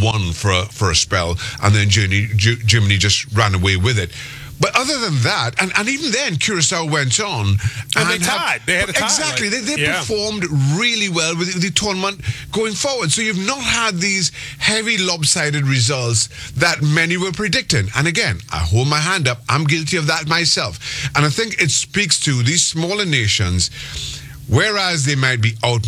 won for a spell, and then Germany just ran away with it. But other than that, and even then, Curacao went on. And they tied. They had a tie. Exactly. They performed really well with the tournament going forward. So you've not had these heavy lopsided results that many were predicting. And again, I hold my hand up. I'm guilty of that myself. And I think it speaks to these smaller nations, whereas they might be out